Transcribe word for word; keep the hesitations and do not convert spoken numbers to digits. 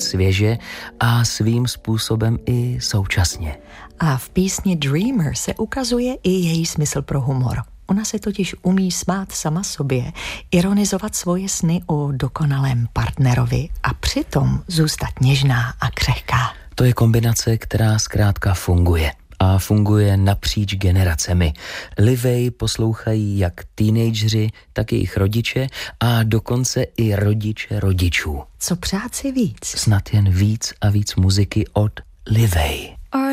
víc svěže a svým způsobem i současně. A v písni Dreamer se ukazuje i její smysl pro humor. Ona se totiž umí smát sama sobě, ironizovat svoje sny o dokonalém partnerovi a přitom zůstat něžná a křehká. To je kombinace, která zkrátka funguje. A funguje napříč generacemi. Livej poslouchají jak teenageři, tak jejich rodiče a dokonce i rodiče rodičů. Co přát si víc? Snad jen víc a víc muziky od Livej.